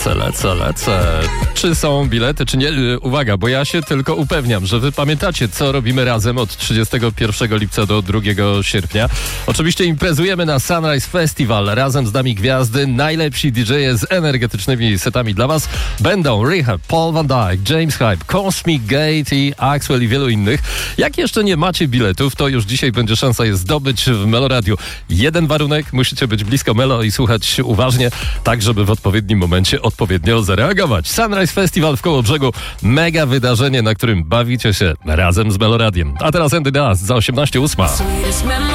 Lecę. Czy są bilety, czy nie? Uwaga, bo ja się tylko upewniam, że wy pamiętacie, co robimy razem od 31 lipca do 2 sierpnia. Oczywiście imprezujemy na Sunrise Festival. Razem z nami gwiazdy, najlepsi DJ-e z energetycznymi setami dla was. Będą Rehab, Paul Van Dyke, James Hype, Cosmic Gate i Axwell i wielu innych. Jak jeszcze nie macie biletów, to już dzisiaj będzie szansa je zdobyć w Meloradiu. Jeden warunek, musicie być blisko Melo i słuchać uważnie, tak żeby w odpowiednim momencie odpowiednio zareagować. Sunrise Festival w Kołobrzegu. Mega wydarzenie, na którym bawicie się razem z Meloradiem. A teraz Andy Dust za 18:08.